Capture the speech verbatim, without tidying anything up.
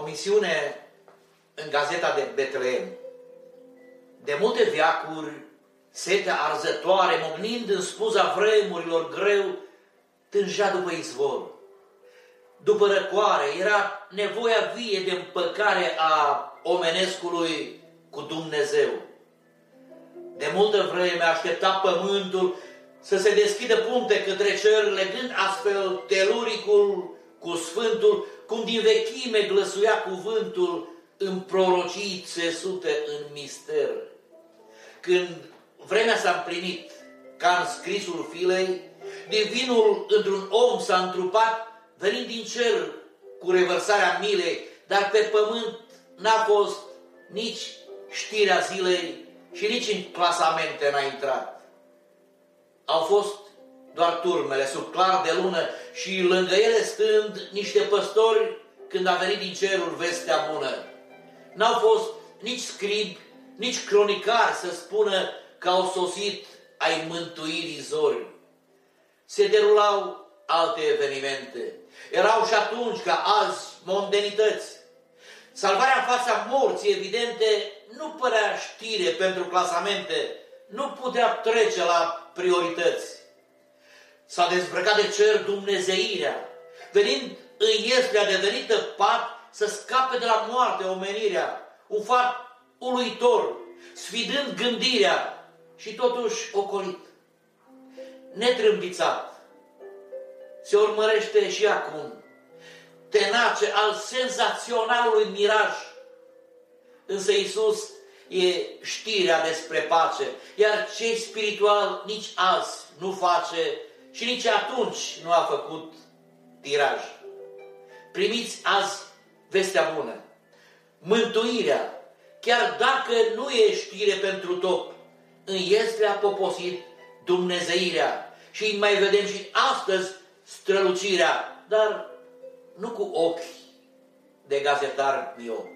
misiune în gazeta de Betleem. De multe veacuri, setea arzătoare, mognind în spuza vremurilor greu, tângea după izvor. După răcoare era nevoia vie de împăcare a omenescului cu Dumnezeu. De multă vreme aștepta pământul să se deschidă punte către cer, legând astfel teluricul cu sfântul, cum din vechime glăsuia cuvântul în prorocii țesute în mister. Când vremea s-a împlinit, ca în scrisul filei, divinul într-un om s-a întrupat, venind din cer cu revărsarea milei, dar pe pământ n-a fost nici știrea zilei și nici în clasamente n-a intrat. Au fost doar turmele sub clar de lună și lângă ele stând niște păstori când a venit din cerul vestea bună. N-au fost nici scribi, nici cronicari să spună că au sosit ai mântuirii zori. Se derulau alte evenimente. Erau și atunci, ca azi, mondenități. Salvarea în fața morții evidente nu părea știre pentru clasamente, nu putea trece la priorități. S-a dezbrăcat de cer dumnezeirea, venind în Ieslea devenită pat să scape de la moarte omenirea, un fapt uluitor, sfidând gândirea și totuși ocolit. Netrâmbițat, se urmărește și acum, tenace al senzaționalului miraj. Însă Iisus e știrea despre pace, iar cei spiritual nici azi nu face și nici atunci nu a făcut tiraj. Primiți azi vestea bună, mântuirea, chiar dacă nu e știre pentru top, în Ieslea a poposit dumnezeirea și mai vedem și astăzi strălucirea, dar nu cu ochi de gazetar miop.